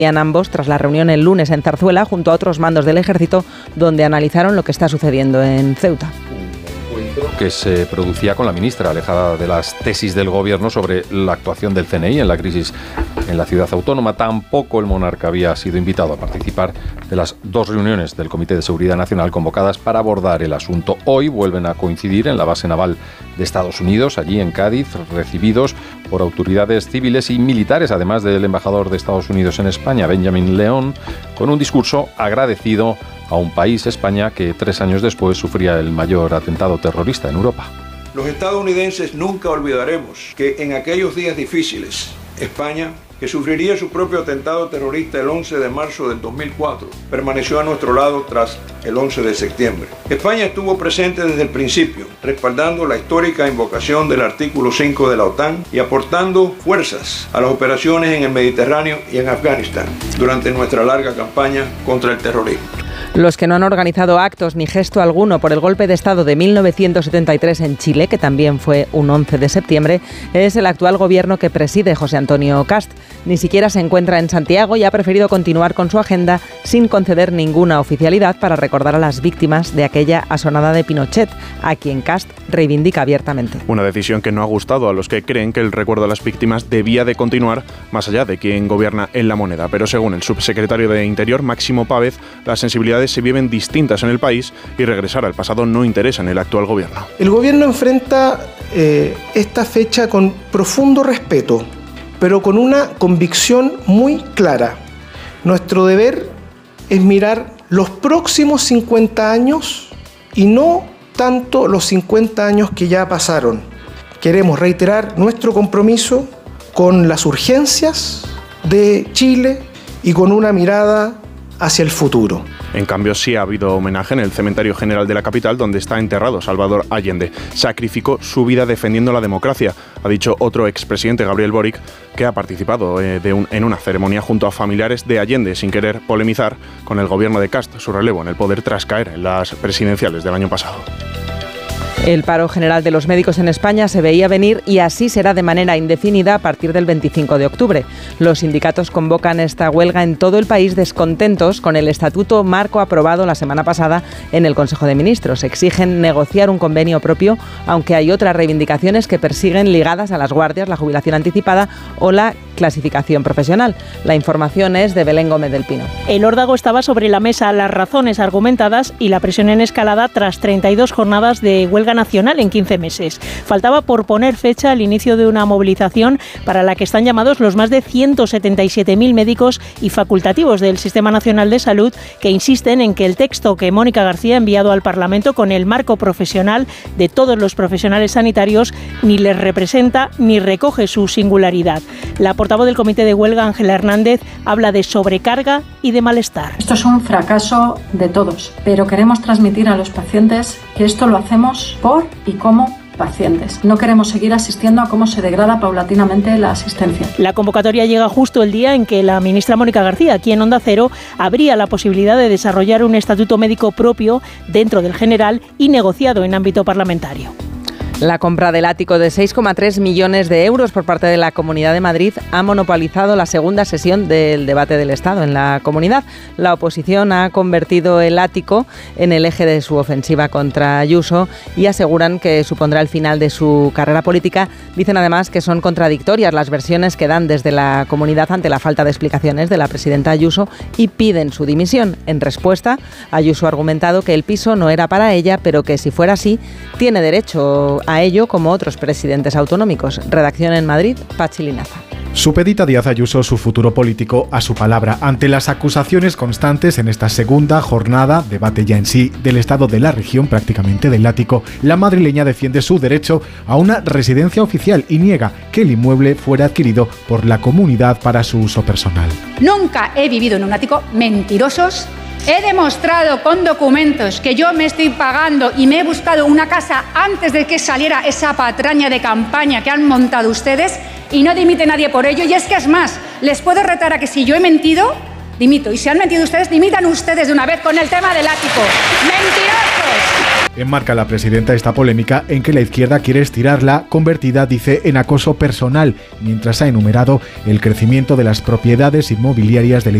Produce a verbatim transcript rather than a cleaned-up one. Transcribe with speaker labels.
Speaker 1: ambos tras la reunión el lunes en Zarzuela junto a otros mandos del ejército, donde analizaron lo que está sucediendo en Ceuta.
Speaker 2: Que se producía con la ministra, alejada de las tesis del gobierno sobre la actuación del C N I en la crisis en la ciudad autónoma. Tampoco el monarca había sido invitado a participar de las dos reuniones del Comité de Seguridad Nacional convocadas para abordar el asunto. Hoy vuelven a coincidir en la base naval de Estados Unidos, allí en Cádiz, recibidos por autoridades civiles y militares, además del embajador de Estados Unidos en España, Benjamin León, con un discurso agradecido a un país, España, que tres años después sufría el mayor atentado terrorista en Europa.
Speaker 3: Los estadounidenses nunca olvidaremos que en aquellos días difíciles, España, que sufriría su propio atentado terrorista el once de marzo del dos mil cuatro, permaneció a nuestro lado tras el once de septiembre. España estuvo presente desde el principio, respaldando la histórica invocación del artículo cinco de la OTAN y aportando fuerzas a las operaciones en el Mediterráneo y en Afganistán durante nuestra larga campaña contra el terrorismo.
Speaker 1: Los que no han organizado actos ni gesto alguno por el golpe de Estado de mil novecientos setenta y tres en Chile, que también fue un once de septiembre, es el actual gobierno que preside José Antonio Cast. Ni siquiera se encuentra en Santiago y ha preferido continuar con su agenda sin conceder ninguna oficialidad para recordar a las víctimas de aquella asonada de Pinochet, a quien Cast reivindica abiertamente.
Speaker 4: Una decisión que no ha gustado a los que creen que el recuerdo a las víctimas debía de continuar más allá de quien gobierna en la moneda. Pero según el subsecretario de Interior, Máximo Pávez, las sensibilidades se viven distintas en el país y regresar al pasado no interesa en el actual gobierno.
Speaker 5: El gobierno enfrenta eh, esta fecha con profundo respeto, pero con una convicción muy clara. Nuestro deber es mirar los próximos cincuenta años y no tanto los cincuenta años que ya pasaron. Queremos reiterar nuestro compromiso con las urgencias de Chile y con una mirada hacia el futuro.
Speaker 4: En cambio, sí ha habido homenaje en el Cementerio General de la capital, donde está enterrado Salvador Allende. Sacrificó su vida defendiendo la democracia, ha dicho otro expresidente, Gabriel Boric, que ha participado eh, de un, en una ceremonia junto a familiares de Allende, sin querer polemizar con el gobierno de Cast, su relevo en el poder tras caer en las presidenciales del año pasado.
Speaker 1: El paro general de los médicos en España se veía venir y así será de manera indefinida a partir del veinticinco de octubre. Los sindicatos convocan esta huelga en todo el país descontentos con el estatuto marco aprobado la semana pasada en el Consejo de Ministros. Exigen negociar un convenio propio, aunque hay otras reivindicaciones que persiguen ligadas a las guardias, la jubilación anticipada o la clasificación profesional. La información es de Belén Gómez del Pino.
Speaker 6: El órdago estaba sobre la mesa, las razones argumentadas y la presión en escalada tras treinta y dos jornadas de huelga nacional en quince meses. Faltaba por poner fecha al inicio de una movilización para la que están llamados los más de ciento setenta y siete mil médicos y facultativos del Sistema Nacional de Salud, que insisten en que el texto que Mónica García ha enviado al Parlamento con el marco profesional de todos los profesionales sanitarios ni les representa ni recoge su singularidad. La portavoz del Comité de Huelga, Ángela Hernández, habla de sobrecarga y de malestar.
Speaker 7: Esto es un fracaso de todos, pero queremos transmitir a los pacientes que esto lo hacemos por y como pacientes. No queremos seguir asistiendo a cómo se degrada paulatinamente la asistencia.
Speaker 6: La convocatoria llega justo el día en que la ministra Mónica García, aquí en Onda Cero, abría la posibilidad de desarrollar un estatuto médico propio dentro del general y negociado en ámbito parlamentario.
Speaker 1: La compra del ático de seis coma tres millones de euros por parte de la Comunidad de Madrid ha monopolizado la segunda sesión del debate del Estado en la comunidad. La oposición ha convertido el ático en el eje de su ofensiva contra Ayuso y aseguran que supondrá el final de su carrera política. Dicen además que son contradictorias las versiones que dan desde la comunidad ante la falta de explicaciones de la presidenta Ayuso y piden su dimisión. En respuesta, Ayuso ha argumentado que el piso no era para ella, pero que si fuera así, tiene derecho a a ello como otros presidentes autonómicos. Redacción en Madrid, Pachi Linaza.
Speaker 8: Supedita Díaz Ayuso su futuro político a su palabra ante las acusaciones constantes en esta segunda jornada, debate ya en sí, del estado de la región, prácticamente del ático. La madrileña defiende su derecho a una residencia oficial y niega que el inmueble fuera adquirido por la comunidad para su uso personal.
Speaker 9: Nunca he vivido en un ático, mentirosos. He demostrado con documentos que yo me estoy pagando y me he buscado una casa antes de que saliera esa patraña de campaña que han montado ustedes y no dimite nadie por ello. Y es que es más, les puedo retar a que si yo he mentido, dimito. Y si han mentido ustedes, dimitan ustedes de una vez con el tema del ático. ¡Mentirosos!
Speaker 8: Enmarca la presidenta esta polémica en que la izquierda quiere estirarla, convertida, dice, en acoso personal, mientras ha enumerado el crecimiento de las propiedades inmobiliarias de la